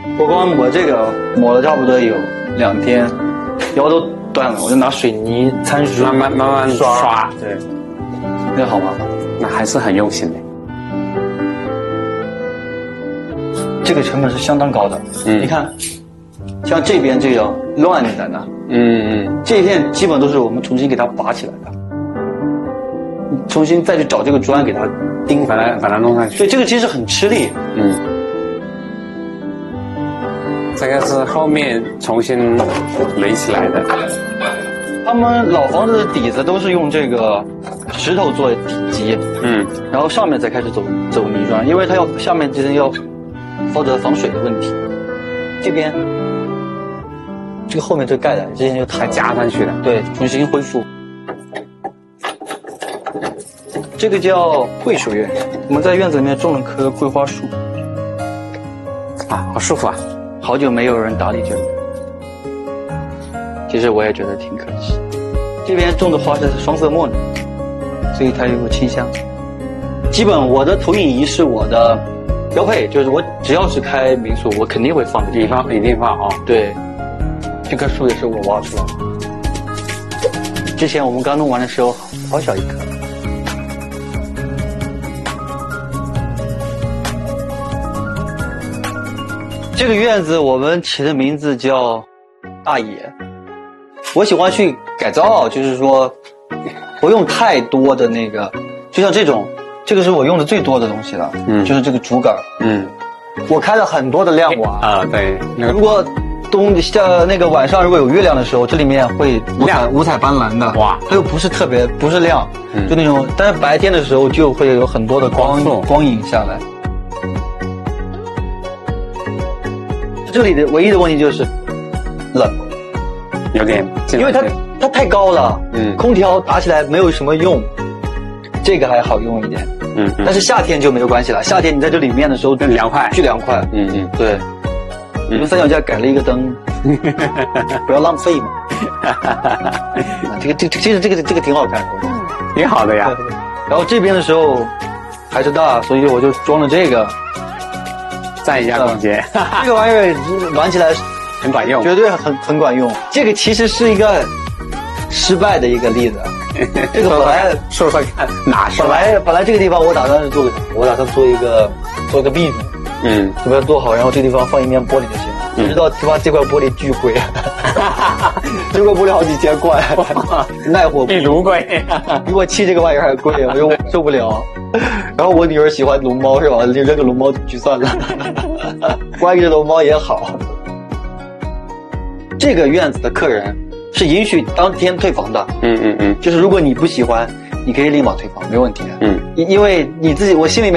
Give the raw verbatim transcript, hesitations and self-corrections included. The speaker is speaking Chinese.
我光抹这个抹了差不多有两天，腰都断了，我就拿水泥参数慢慢慢慢刷，刷对，那好吗？ 那还是很用心的。 这个成本是相当高的。 嗯， 你看，像这边这样乱的呢， 嗯嗯， 这一片基本都是我们重新给它拔起来的，重新再去找这个砖给它钉， 把它把它弄上去。 所以这个其实很吃力。 嗯。这个是后面重新垒起来的。 他们老房子的底子都是用这个石头做底基，嗯，然后上面再开始走走泥砖，因为它要下面之前要负责防水的问题。这边这个后面这个盖的之前就还加上去的， 对，重新恢复。这个叫桂树院，我们在院子里面种了棵桂花树， 啊，好舒服啊！ 好久没有人打理这个，其实我也觉得挺可惜。这边种的花是双色墨呢，所以它有清香。基本我的投影仪是我的标配，就是我只要是开民宿，我肯定会放个一放一定放哦。 对，这棵树也是我挖出来的。之前我们刚弄完的时候，好小一棵。这个院子我们起的名字叫大野。我喜欢去改造，就是说不用太多的那个，就像这种，这个是我用的最多的东西了，嗯，就是这个竹竿，嗯，我开了很多的亮瓦啊，对，那个、 如果冬下那个晚上如果有月亮的时候，这里面会五彩五彩斑斓的，哇，它又不是特别不是亮，嗯，就那种，但是白天的时候就会有很多的光光影下来。这里的唯一的问题就是冷， 有点， 因为它它太高了，嗯，空调打起来没有什么用，这个还好用一点，嗯，但是夏天就没有关系了，夏天你在这里面的时候更凉快， 巨凉快，嗯嗯，对，你们三脚架改了一个灯，不要浪费嘛，这个这个其实这个这个挺好看的， 挺好的呀。 然后这边的时候还是大，所以我就装了这个。 占一下空间， 这个玩意儿玩起来很管用， 绝对很很管用。这个其实是一个失败的一个例子。这个本来说说看哪是？ 本来本来这个地方我打算是做个，我打算做一个做一个壁炉，嗯，准备做好，然后这个地方放一面玻璃就行了。你知道他妈这块玻璃巨贵，这块玻璃好几千块，耐火比炉贵， 比我砌这个玩意儿还贵，我就受不了。然后我女儿喜欢龙猫是吧？就扔个龙猫就算了，关一只龙猫也好。这个院子的客人是允许当天退房的，嗯嗯嗯，就是如果你不喜欢，你可以立马退房，没问题。嗯，因因为你自己，我心里面。